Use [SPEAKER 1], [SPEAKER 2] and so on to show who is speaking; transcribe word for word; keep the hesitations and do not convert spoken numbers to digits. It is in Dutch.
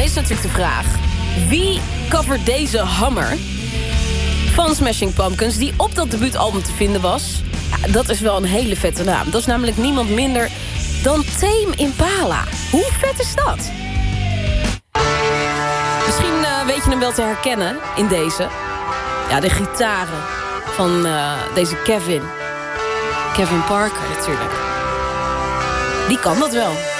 [SPEAKER 1] is natuurlijk de vraag... wie covert deze hammer van Smashing Pumpkins... die op dat debuutalbum te vinden was? Ja, dat is wel een hele vette naam. Dat is namelijk niemand minder dan Tame Impala. Hoe vet is dat? Misschien uh, weet je hem wel te herkennen in deze. Ja, de gitaren van uh, deze Kevin. Kevin Parker natuurlijk. Die kan dat wel.